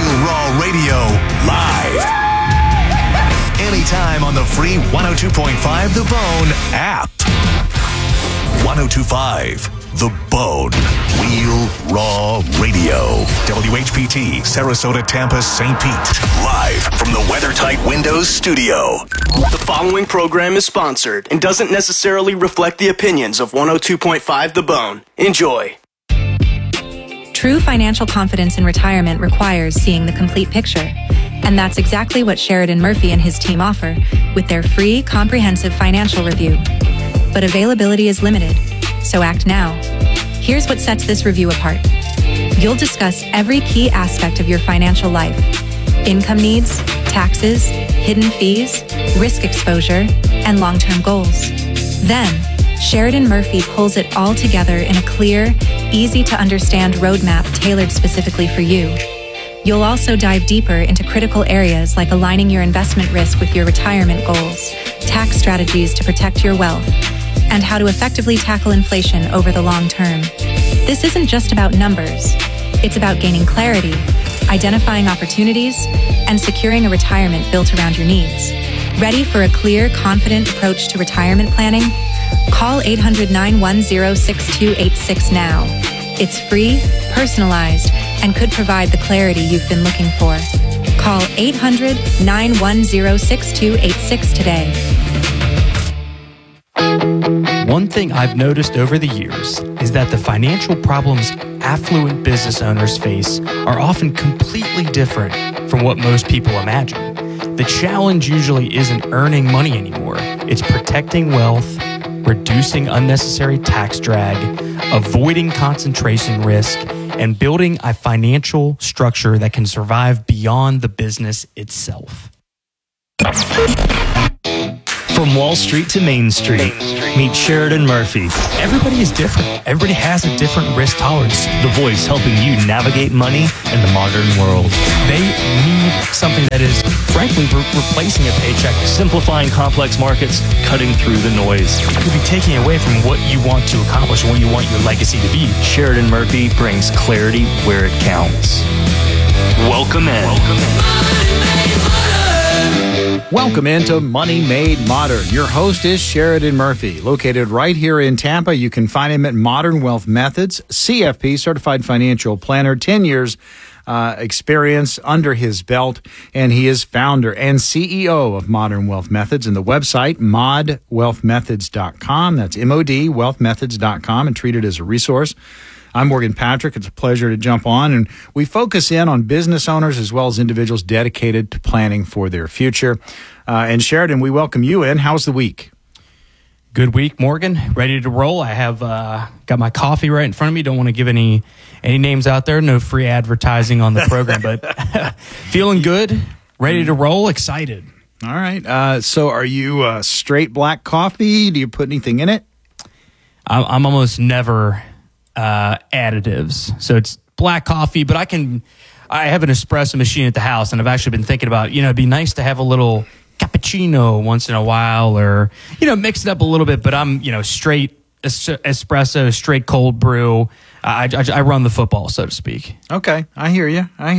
Real Raw Radio live. Anytime on the free 102.5 The Bone app. 102.5 The Bone. Real Raw Radio. WHPT, Sarasota, Tampa, St. Pete. Live from the WeatherTight Windows studio. The following program is sponsored and doesn't necessarily reflect the opinions of 102.5 The Bone. Enjoy. True financial confidence in retirement requires seeing the complete picture. And that's exactly what Sheridan Murphy and his team offer with their free comprehensive financial review. But availability is limited, so act now. Here's what sets this review apart. You'll discuss every key aspect of your financial life: income needs, taxes, hidden fees, risk exposure, and long-term goals. Then, Sheridan Murphy pulls it all together in a clear, easy-to-understand roadmap tailored specifically for you. You'll also dive deeper into critical areas like aligning your investment risk with your retirement goals, tax strategies to protect your wealth, and how to effectively tackle inflation over the long term. This isn't just about numbers. It's about gaining clarity, identifying opportunities, and securing a retirement built around your needs. Ready for a clear, confident approach to retirement planning? Call 800-910-6286 now. It's free, personalized, and could provide the clarity you've been looking for. Call 800-910-6286 today. One thing I've noticed over the years is that the financial problems affluent business owners face are often completely different from what most people imagine. The challenge usually isn't earning money anymore. It's protecting wealth, reducing unnecessary tax drag, avoiding concentration risk, and building a financial structure that can survive beyond the business itself. From Wall Street to Main Street, meet Sheridan Murphy. Everybody is different. Everybody has a different risk tolerance. The voice helping you navigate money in the modern world. They need something that is, frankly, replacing a paycheck. Simplifying complex markets, cutting through the noise. It could be taking away from what you want to accomplish, what you want your legacy to be. Sheridan Murphy brings clarity where it counts. Welcome in. Welcome into Money Made Modern. Your host is Sheridan Murphy, located right here in Tampa. You can find him at Modern Wealth Methods, CFP, Certified Financial Planner, 10 years experience under his belt, and he is founder and CEO of Modern Wealth Methods, and the website, modwealthmethods.com. That's MOD, wealthmethods.com, and treat it as a resource. I'm Morgan Patrick. It's a pleasure to jump on, and we focus in on business owners as well as individuals dedicated to planning for their future. And Sheridan, we welcome you in. How's the week? Good week, Morgan. Ready to roll. I have got my coffee right in front of me. Don't want to give any names out there. No free advertising on the program, but feeling good, ready to roll, excited. All right. So are you straight black coffee? Do you put anything in it? I'm almost never additives. So it's black coffee, but I have an espresso machine at the house, and I've actually been thinking about, it'd be nice to have a little cappuccino once in a while, or, mix it up a little bit, but I'm, straight espresso, straight cold brew. I run the football, so to speak. Okay. I hear you. I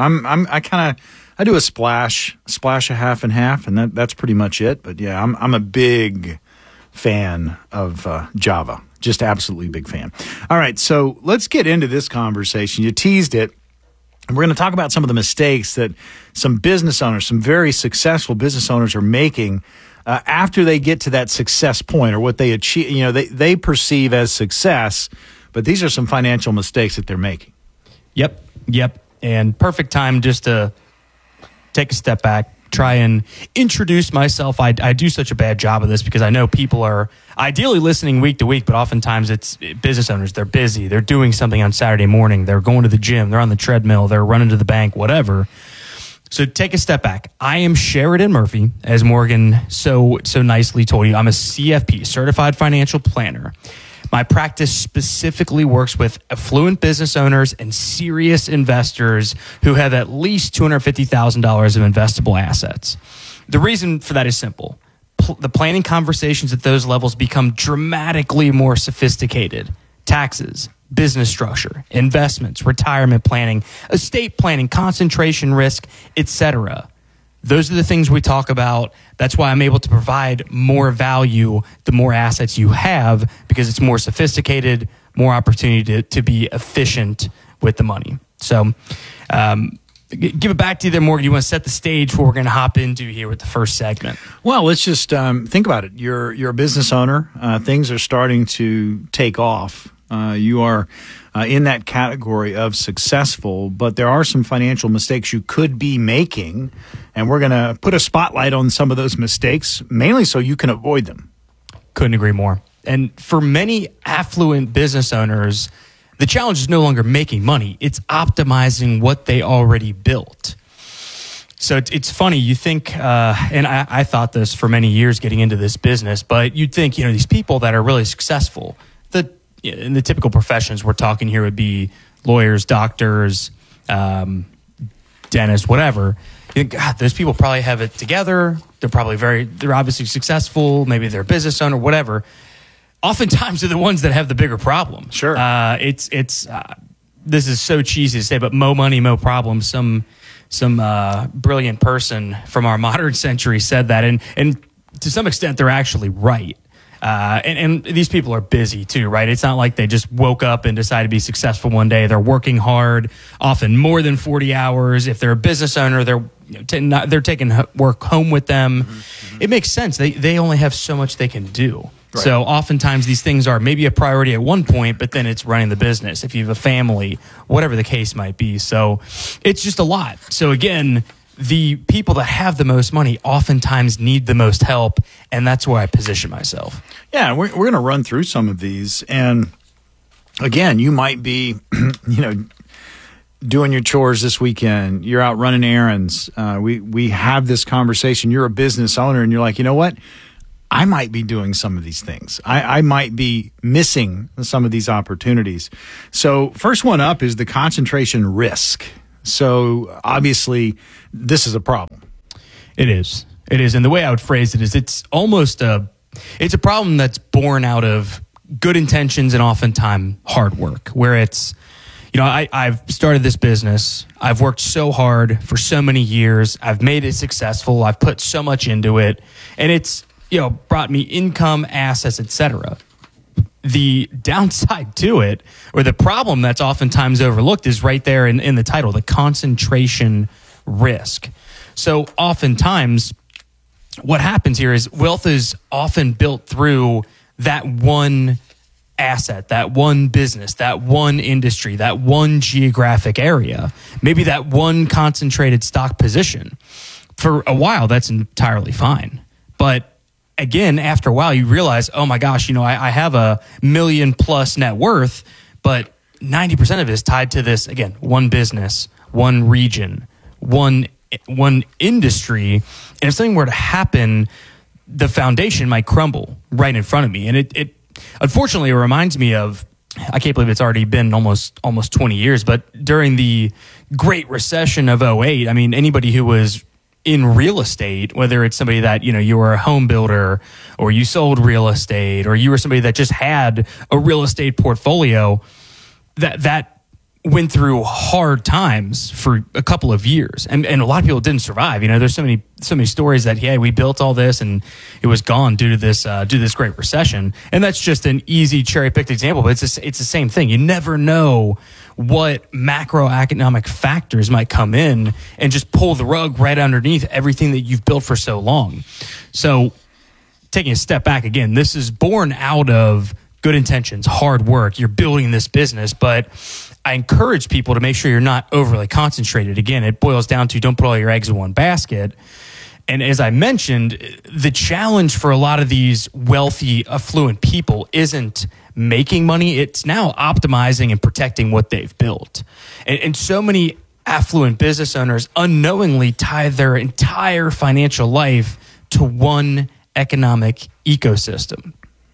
do a splash a half and half, and that's pretty much it. But yeah, I'm a big fan of Java. Just absolutely big fan. All right, so let's get into this conversation. You teased it. And we're going to talk about some of the mistakes that some business owners, some very successful business owners are making after they get to that success point, or what they achieve, they perceive as success, but these are some financial mistakes that they're making. Yep. And perfect time just to take a step back, try and introduce myself. I do such a bad job of this because I know people are ideally listening week to week, but oftentimes it's business owners. They're busy. They're doing something on Saturday morning. They're going to the gym. They're on the treadmill. They're running to the bank, whatever. So take a step back. I am Sheridan Murphy, as Morgan so nicely told you. I'm a CFP, Certified Financial Planner. My practice specifically works with affluent business owners and serious investors who have at least $250,000 of investable assets. The reason for that is simple. The planning conversations at those levels become dramatically more sophisticated. Taxes, business structure, investments, retirement planning, estate planning, concentration risk, etc. Those are the things we talk about. That's why I'm able to provide more value the more assets you have, because it's more sophisticated, more opportunity to be efficient with the money. So give it back to you there, Morgan. You want to set the stage for what we're going to hop into here with the first segment? Well, let's just think about it. You're a business owner. Things are starting to take off. You are in that category of successful, but there are some financial mistakes you could be making, and we're going to put a spotlight on some of those mistakes, mainly so you can avoid them. Couldn't agree more. And for many affluent business owners, the challenge is no longer making money. It's optimizing what they already built. So it's funny. You think, and I thought this for many years getting into this business, but you'd think, these people that are really successful, in the typical professions we're talking here would be lawyers, doctors, dentists, whatever. You think, God, those people probably have it together. They're obviously successful. Maybe they're a business owner, whatever. Oftentimes they're the ones that have the bigger problem. Sure. This is so cheesy to say, but mo money, mo problem. Some brilliant person from our modern century said that, and to some extent they're actually right. And these people are busy too, right? It's not like they just woke up and decided to be successful one day. They're working hard, often more than 40 hours. If they're a business owner, they're taking work home with them. Mm-hmm. It makes sense. They only have so much they can do. Right. So oftentimes these things are maybe a priority at one point, but then it's running the business. If you have a family, whatever the case might be. So it's just a lot. So again, the people that have the most money oftentimes need the most help, and that's where I position myself. Yeah, we're going to run through some of these. And again, you might be, doing your chores this weekend. You're out running errands. We have this conversation. You're a business owner, and you're like, you know what? I might be doing some of these things. I might be missing some of these opportunities. So first one up is the concentration risk. So obviously this is a problem. It is. And the way I would phrase it is it's a problem that's born out of good intentions and oftentimes hard work, where it's, I've started this business. I've worked so hard for so many years. I've made it successful. I've put so much into it, and it's, brought me income, assets, etc. The downside to it, or the problem that's oftentimes overlooked, is right there in the title, the concentration risk. So oftentimes what happens here is wealth is often built through that one asset, that one business, that one industry, that one geographic area, maybe that one concentrated stock position. For a while, that's entirely fine. But again, after a while, you realize, oh my gosh, I have $1 million+ net worth, but 90% of it is tied to this, again, one business, one region, one industry. And if something were to happen, the foundation might crumble right in front of me. And it unfortunately, it reminds me of, I can't believe it's already been almost 20 years, but during the Great Recession of 2008, anybody who was in real estate, whether it's somebody that, you were a home builder, or you sold real estate, or you were somebody that just had a real estate portfolio, that went through hard times for a couple of years. And a lot of people didn't survive. There's so many stories that, yeah, we built all this and it was gone due to this Great Recession. And that's just an easy cherry-picked example, but it's the same thing. You never know what macroeconomic factors might come in and just pull the rug right underneath everything that you've built for so long. So taking a step back again, this is born out of good intentions, hard work. You're building this business, but I encourage people to make sure you're not overly concentrated. Again, it boils down to don't put all your eggs in one basket. And as I mentioned, the challenge for a lot of these wealthy, affluent people isn't making money. It's now optimizing and protecting what they've built. And so many affluent business owners unknowingly tie their entire financial life to one economic ecosystem.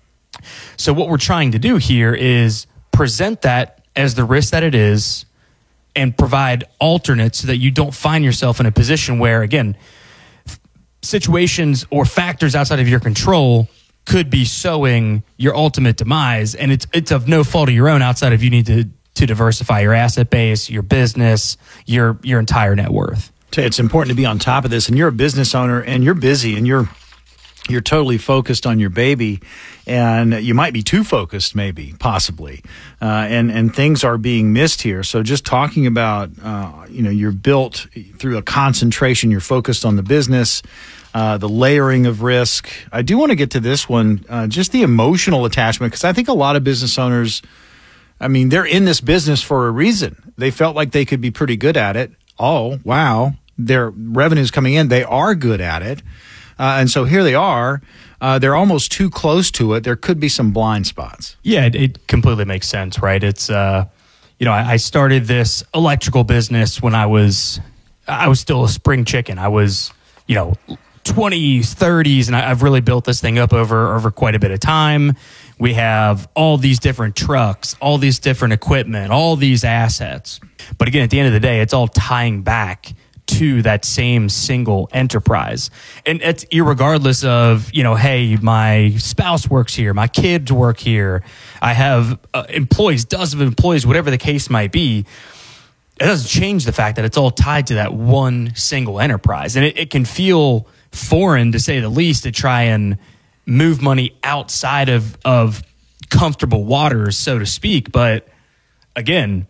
So what we're trying to do here is present that as the risk that it is and provide alternates so that you don't find yourself in a position where, again, situations or factors outside of your control could be sowing your ultimate demise. And it's of no fault of your own outside of you need to diversify your asset base, your business, your entire net worth. It's important to be on top of this, and you're a business owner and you're busy and you're totally focused on your baby, and you might be too focused, maybe, possibly, and things are being missed here. So just talking about, you're built through a concentration, you're focused on the business, the layering of risk. I do want to get to this one, just the emotional attachment, because I think a lot of business owners, they're in this business for a reason. They felt like they could be pretty good at it. Oh, wow, their revenue's coming in. They are good at it. And so here they are. They're almost too close to it. There could be some blind spots. Yeah, it completely makes sense, right? It's, I started this electrical business when I was still a spring chicken. I was, 20s, 30s, and I've really built this thing up over quite a bit of time. We have all these different trucks, all these different equipment, all these assets. But again, at the end of the day, it's all tying back to that same single enterprise. And it's irregardless of, hey, my spouse works here, my kids work here, I have employees, dozens of employees, whatever the case might be. It doesn't change the fact that it's all tied to that one single enterprise. And it can feel foreign, to say the least, to try and move money outside of comfortable waters, so to speak. But again,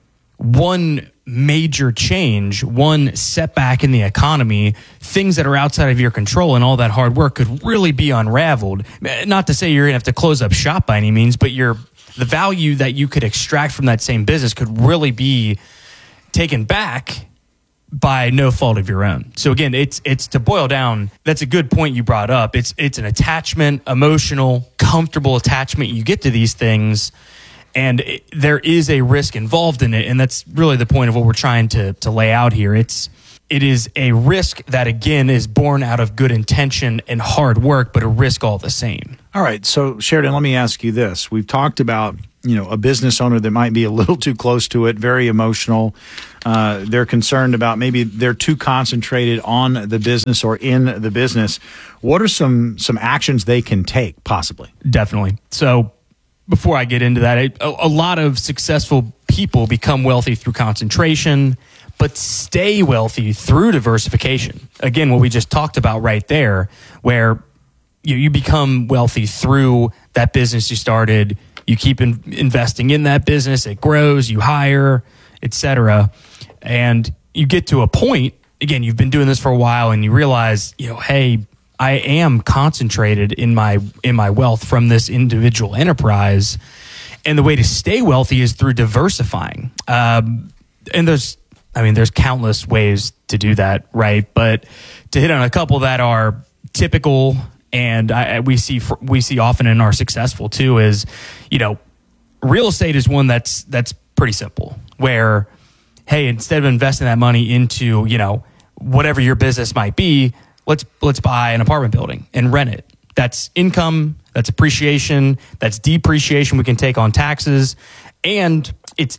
one major change, one setback in the economy, things that are outside of your control and all that hard work could really be unraveled. Not to say you're going to have to close up shop by any means, but the value that you could extract from that same business could really be taken back by no fault of your own. So again, it's to boil down, that's a good point you brought up. It's an attachment, emotional, comfortable attachment you get to these things. And there is a risk involved in it, and that's really the point of what we're trying to lay out here. It is a risk that, again, is born out of good intention and hard work, but a risk all the same. All right, so Sheridan, let me ask you this. We've talked about, a business owner that might be a little too close to it, very emotional. They're concerned about maybe they're too concentrated on the business or in the business. What are some actions they can take, possibly? Definitely. So before I get into that, a lot of successful people become wealthy through concentration, but stay wealthy through diversification. Again, what we just talked about right there, where you become wealthy through that business you started. You keep investing in that business. It grows, you hire, etc. And you get to a point, again, you've been doing this for a while and you realize, hey, I am concentrated in my wealth from this individual enterprise, and the way to stay wealthy is through diversifying. And there's countless ways to do that, right? But to hit on a couple that are typical and we see often and are successful too is, real estate is one that's pretty simple. Where, hey, instead of investing that money into whatever your business might be, let's buy an apartment building and rent it. That's income, that's appreciation, that's depreciation we can take on taxes, and it's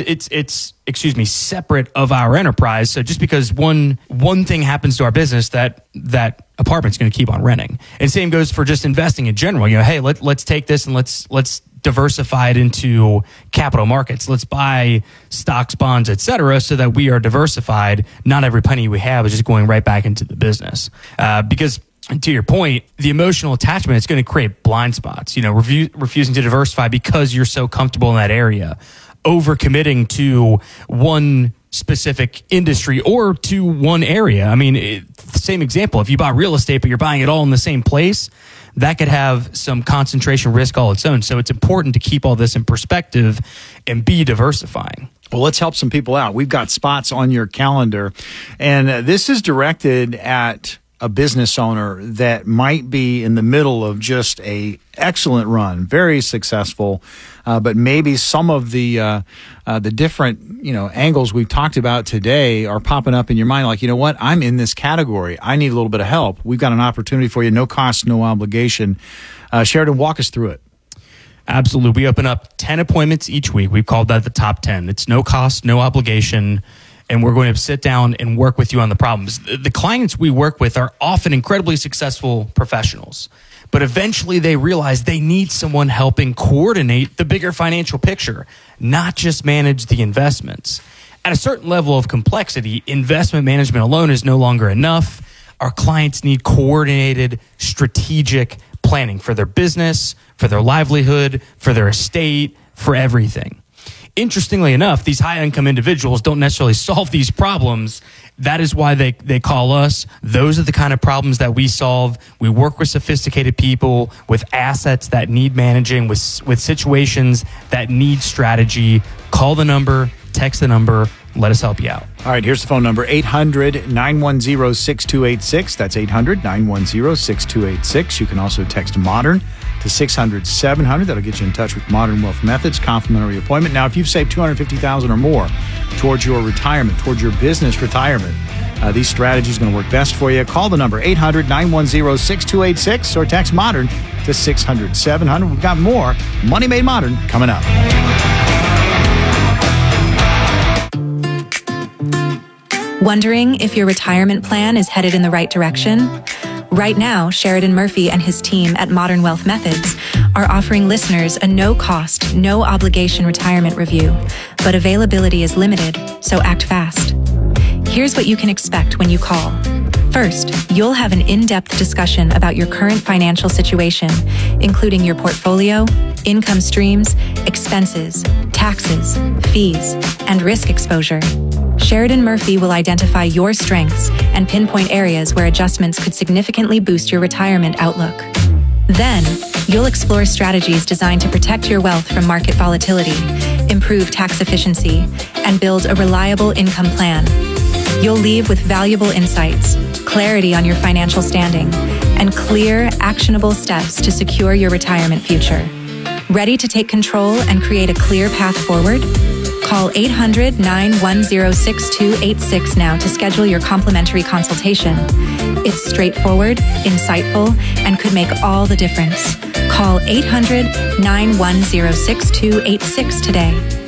separate of our enterprise. So just because one thing happens to our business, that apartment's going to keep on renting. And same goes for just investing in general. Hey, let's take this and let's diversify it into capital markets. Let's buy stocks, bonds, etc., so that we are diversified. Not every penny we have is just going right back into the business. Because to your point, the emotional attachment is going to create blind spots. Refusing to diversify because you're so comfortable in that area, overcommitting to one specific industry or to one area. Same example. If you buy real estate, but you're buying it all in the same place, that could have some concentration risk all its own. So it's important to keep all this in perspective and be diversifying. Well, let's help some people out. We've got spots on your calendar, and this is directed at a business owner that might be in the middle of just a excellent run, very successful, but maybe some of the different angles we've talked about today are popping up in your mind. Like, what? I'm in this category. I need a little bit of help. We've got an opportunity for you. No cost, no obligation. Sheridan, walk us through it. Absolutely. We open up 10 appointments each week. We've called that the top 10. It's no cost, no obligation. And we're going to sit down and work with you on the problems. The clients we work with are often incredibly successful professionals, But eventually they realize they need someone helping coordinate the bigger financial picture, not just manage the investments. At a certain level of complexity, investment management alone is no longer enough. Our clients need coordinated, strategic planning for their business, for their livelihood, for their estate, for everything. Interestingly enough, these high-income individuals don't necessarily solve these problems. That is why they call us. Those are the kind of problems that we solve. We work with sophisticated people, with assets that need managing, with situations that need strategy. Call the number, text the number. Let us help you out. All right, here's the phone number, 800-910-6286. That's 800-910-6286. You can also text MODERN to 600-700. That'll get you in touch with Modern Wealth Methods, complimentary appointment. Now, if you've saved $250,000 or more towards your retirement, towards your business retirement, these strategies are going to work best for you. Call the number, 800-910-6286, or text MODERN to 600-700. We've got more Money Made Modern coming up. Wondering if your retirement plan is headed in the right direction? Right now, Sheridan Murphy and his team at Modern Wealth Methods are offering listeners a no-cost, no-obligation retirement review, but availability is limited, so act fast. Here's what you can expect when you call. First, you'll have an in-depth discussion about your current financial situation, including your portfolio, income streams, expenses, taxes, fees, and risk exposure. Sheridan Murphy will identify your strengths and pinpoint areas where adjustments could significantly boost your retirement outlook. Then, you'll explore strategies designed to protect your wealth from market volatility, improve tax efficiency, and build a reliable income plan. You'll leave with valuable insights, clarity on your financial standing, and clear, actionable steps to secure your retirement future. Ready to take control and create a clear path forward? Call 800-910-6286 now to schedule your complimentary consultation. It's straightforward, insightful, and could make all the difference. Call 800-910-6286 today.